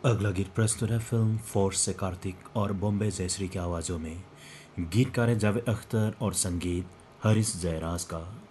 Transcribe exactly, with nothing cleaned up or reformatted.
अगला गीत प्रस्तुत है फिल्म फोर्स से कार्तिक और बॉम्बे जयश्री की आवाज़ों में। गीतकार है जावेद अख्तर और संगीत हरीश जयराज का।